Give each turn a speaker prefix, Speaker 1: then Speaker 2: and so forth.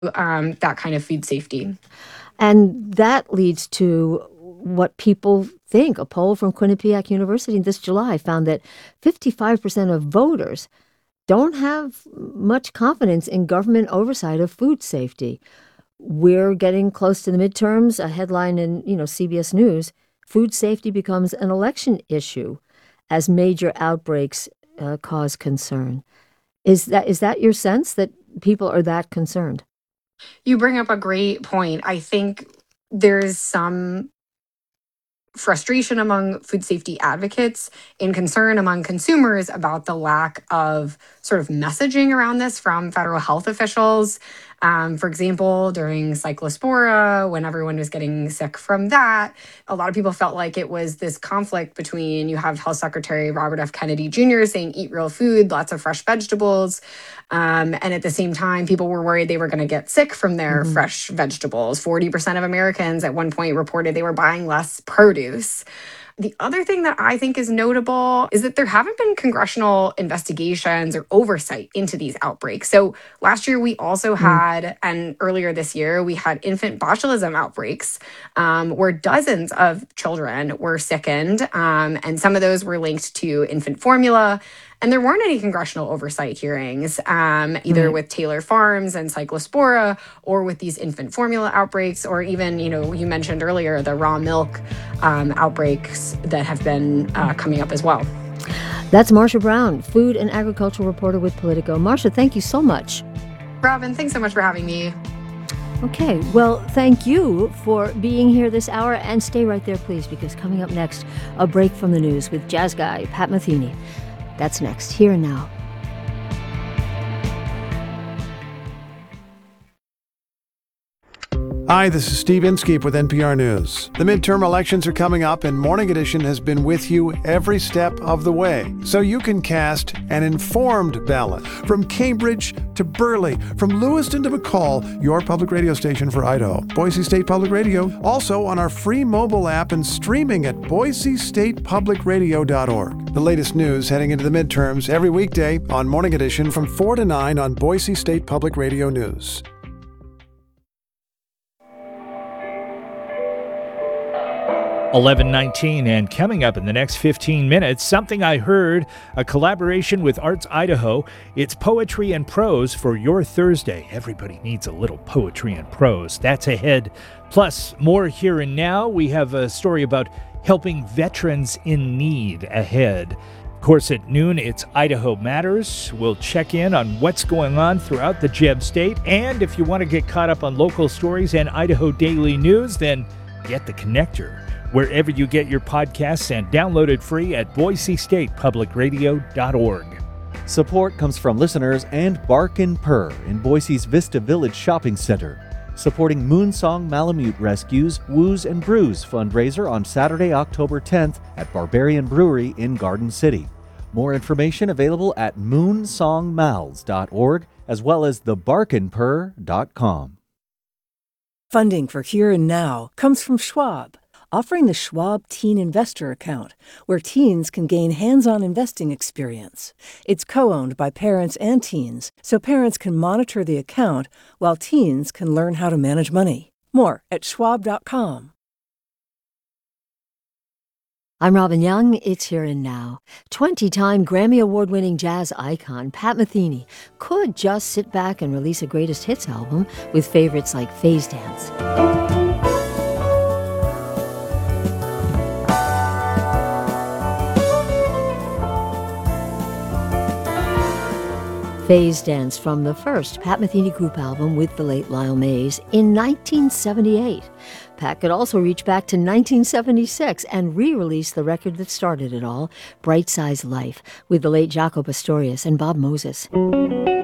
Speaker 1: that kind of food safety.
Speaker 2: And that leads to what people think. A poll from Quinnipiac University this July found that 55% of voters don't have much confidence in government oversight of food safety. We're getting close to the midterms. A headline in, CBS News, food safety becomes an election issue as major outbreaks cause concern. Is that your sense that people are that concerned?
Speaker 1: You bring up a great point. I think there's some frustration among food safety advocates and concern among consumers about the lack of sort of messaging around this from federal health officials. For example, during Cyclospora, when everyone was getting sick from that, a lot of people felt like it was this conflict between you have Health Secretary Robert F. Kennedy Jr. saying, eat real food, lots of fresh vegetables. And at the same time, people were worried they were going to get sick from their fresh vegetables. 40% of Americans at one point reported they were buying less produce. The other thing that I think is notable is that there haven't been congressional investigations or oversight into these outbreaks. So last year, we also had, and earlier this year, we had infant botulism outbreaks where dozens of children were sickened. And some of those were linked to infant formula. And there weren't any congressional oversight hearings, either with Taylor Farms and Cyclospora or with these infant formula outbreaks, or even, you mentioned earlier, the raw milk outbreaks that have been coming up as well.
Speaker 2: That's Marcia Brown, food and agriculture reporter with Politico. Marcia, thank you so much.
Speaker 1: Robin, thanks so much for having me.
Speaker 2: Okay, well, thank you for being here this hour, and stay right there, please, because coming up next, a break from the news with jazz guy Pat Metheny. That's next, Here and Now.
Speaker 3: Hi, this is Steve Inskeep with NPR News. The midterm elections are coming up, and Morning Edition has been with you every step of the way, so you can cast an informed ballot. From Cambridge to Burley, from Lewiston to McCall, your public radio station for Idaho. Boise State Public Radio, also on our free mobile app and streaming at boisestatepublicradio.org. The latest news heading into the midterms every weekday on Morning Edition from 4 to 9 on Boise State Public Radio News.
Speaker 4: 11:19, and coming up in the next 15 minutes, Something I Heard, a collaboration with Arts Idaho. It's poetry and prose for your Thursday. Everybody needs a little poetry and prose. That's ahead. Plus, more Here and Now. We have a story about helping veterans in need ahead. Of course, at noon, it's Idaho Matters. We'll check in on what's going on throughout the Jeb State. And if you want to get caught up on local stories and Idaho Daily News, then get The Connector wherever you get your podcasts, and download it free at boisestatepublicradio.org.
Speaker 5: Support comes from listeners and Bark and Purr in Boise's Vista Village Shopping Center, supporting Moonsong Malamute Rescue's Woos and Brews fundraiser on Saturday, October 10th at Barbarian Brewery in Garden City. More information available at moonsongmals.org as well as thebarkandpurr.com.
Speaker 6: Funding for Here and Now comes from Schwab, offering the Schwab Teen Investor Account, where teens can gain hands-on investing experience. It's co-owned by parents and teens, so parents can monitor the account while teens can learn how to manage money. More at schwab.com.
Speaker 2: I'm Robin Young. It's Here and Now. 20-time Grammy Award-winning jazz icon Pat Metheny could just sit back and release a greatest hits album with favorites like Phase Dance. Phase Dance from the first Pat Metheny Group album with the late Lyle Mays in 1978. Pat could also reach back to 1976 and re-release the record that started it all, Bright Size Life, with the late Jaco Pastorius and Bob Moses.